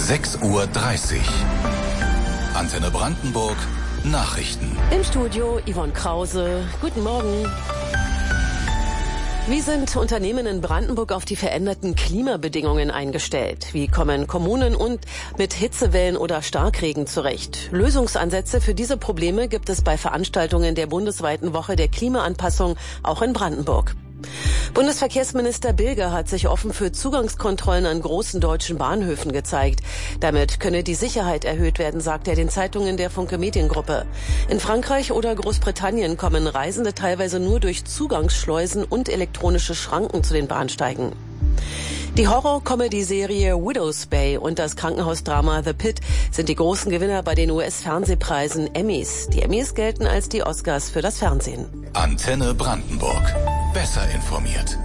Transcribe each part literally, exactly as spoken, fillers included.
sechs Uhr dreißig. Antenne Brandenburg, Nachrichten. Im Studio Yvonne Krause. Guten Morgen. Wie sind Unternehmen in Brandenburg auf die veränderten Klimabedingungen eingestellt? Wie kommen Kommunen und mit Hitzewellen oder Starkregen zurecht? Lösungsansätze für diese Probleme gibt es bei Veranstaltungen der bundesweiten Woche der Klimaanpassung auch in Brandenburg. Bundesverkehrsminister Bilger hat sich offen für Zugangskontrollen an großen deutschen Bahnhöfen gezeigt. Damit könne die Sicherheit erhöht werden, sagt er den Zeitungen der Funke Mediengruppe. In Frankreich oder Großbritannien kommen Reisende teilweise nur durch Zugangsschleusen und elektronische Schranken zu den Bahnsteigen. Die Horror-Comedy-Serie Widow's Bay und das Krankenhausdrama The Pit sind die großen Gewinner bei den U S-Fernsehpreisen Emmys. Die Emmys gelten als die Oscars für das Fernsehen. Antenne Brandenburg. Besser informiert.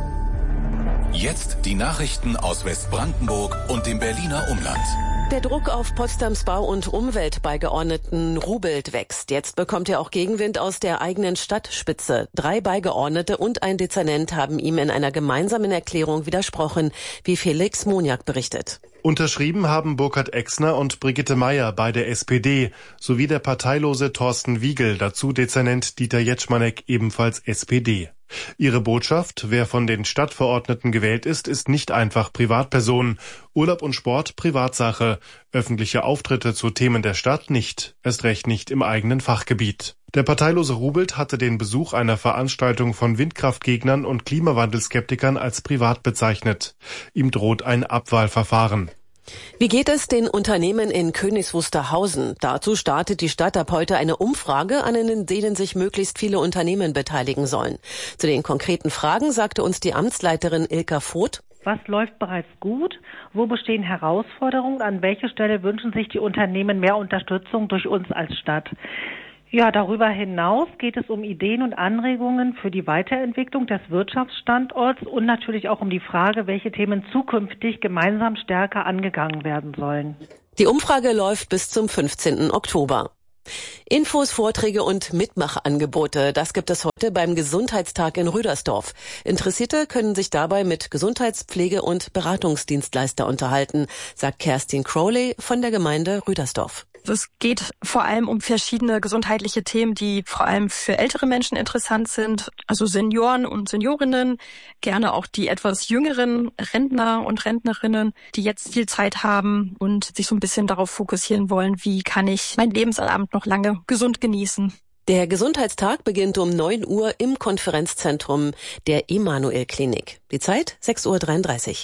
Jetzt die Nachrichten aus Westbrandenburg und dem Berliner Umland. Der Druck auf Potsdams Bau- und Umweltbeigeordneten Rubelt wächst. Jetzt bekommt er auch Gegenwind aus der eigenen Stadtspitze. Drei Beigeordnete und ein Dezernent haben ihm in einer gemeinsamen Erklärung widersprochen, wie Felix Moniak berichtet. Unterschrieben haben Burkhard Exner und Brigitte Meyer bei der S P D sowie der parteilose Thorsten Wiegel, dazu Dezernent Dieter Jetschmanek, ebenfalls S P D. Ihre Botschaft: Wer von den Stadtverordneten gewählt ist, ist nicht einfach Privatperson. Urlaub und Sport Privatsache. Öffentliche Auftritte zu Themen der Stadt nicht. Erst recht nicht im eigenen Fachgebiet. Der parteilose Rubelt hatte den Besuch einer Veranstaltung von Windkraftgegnern und Klimawandelskeptikern als privat bezeichnet. Ihm droht ein Abwahlverfahren. Wie geht es den Unternehmen in Königs Wusterhausen? Dazu startet die Stadt ab heute eine Umfrage, an denen sich möglichst viele Unternehmen beteiligen sollen. Zu den konkreten Fragen sagte uns die Amtsleiterin Ilka Voth: Was läuft bereits gut? Wo bestehen Herausforderungen? An welcher Stelle wünschen sich die Unternehmen mehr Unterstützung durch uns als Stadt? Ja, darüber hinaus geht es um Ideen und Anregungen für die Weiterentwicklung des Wirtschaftsstandorts und natürlich auch um die Frage, welche Themen zukünftig gemeinsam stärker angegangen werden sollen. Die Umfrage läuft bis zum fünfzehnten Oktober. Infos, Vorträge und Mitmachangebote, das gibt es heute beim Gesundheitstag in Rüdersdorf. Interessierte können sich dabei mit Gesundheitspflege- und Beratungsdienstleister unterhalten, sagt Kerstin Crowley von der Gemeinde Rüdersdorf. Es geht vor allem um verschiedene gesundheitliche Themen, die vor allem für ältere Menschen interessant sind, also Senioren und Seniorinnen, gerne auch die etwas jüngeren Rentner und Rentnerinnen, die jetzt viel Zeit haben und sich so ein bisschen darauf fokussieren wollen, wie kann ich mein Lebensabend noch lange gesund genießen. Der Gesundheitstag beginnt um neun Uhr im Konferenzzentrum der Emanuel-Klinik. Die Zeit sechs Uhr dreiunddreißig.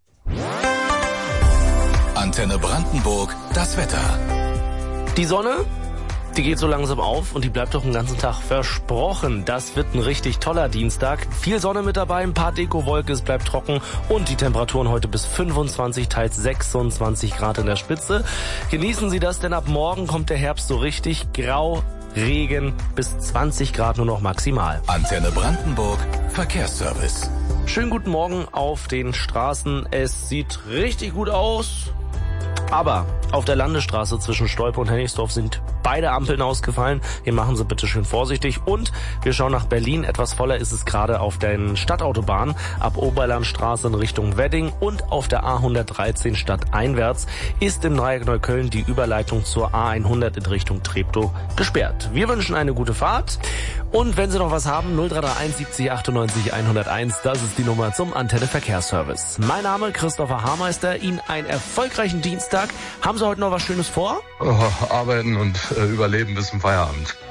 Antenne Brandenburg, das Wetter. Die Sonne, die geht so langsam auf und die bleibt doch den ganzen Tag versprochen. Das wird ein richtig toller Dienstag. Viel Sonne mit dabei, ein paar Dekowolke, es bleibt trocken und die Temperaturen heute bis fünfundzwanzig, teils sechsundzwanzig Grad in der Spitze. Genießen Sie das, denn ab morgen kommt der Herbst so richtig. Grau, Regen, bis zwanzig Grad nur noch maximal. Antenne Brandenburg, Verkehrsservice. Schönen guten Morgen auf den Straßen. Es sieht richtig gut aus. Aber auf der Landesstraße zwischen Stolpe und Hennigsdorf sind beide Ampeln ausgefallen. Hier machen Sie bitte schön vorsichtig. Und wir schauen nach Berlin. Etwas voller ist es gerade auf den Stadtautobahnen ab Oberlandstraße in Richtung Wedding und auf der A hundertdreizehn stadteinwärts ist im Dreieck Neukölln die Überleitung zur A hundert in Richtung Treptow gesperrt. Wir wünschen eine gute Fahrt. Und wenn Sie noch was haben, null drei drei eins siebzig achtundneunzig hunderteins, das ist die Nummer zum Antenne Verkehrsservice. Mein Name Christopher Haarmeister. Ihnen einen erfolgreichen Dienstag. Haben Sie heute noch was Schönes vor? Oh, arbeiten und äh, überleben bis zum Feierabend.